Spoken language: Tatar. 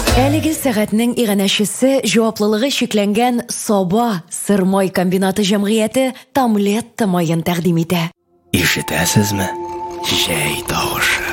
Әлеге сәгатьнең иганәчесе җаваплылыгы шикләнгән Саба сырмай комбинаты җәмгыяте Тамлетта майын тәкъдим итә. Ишетәсезме? Җәй тавышы.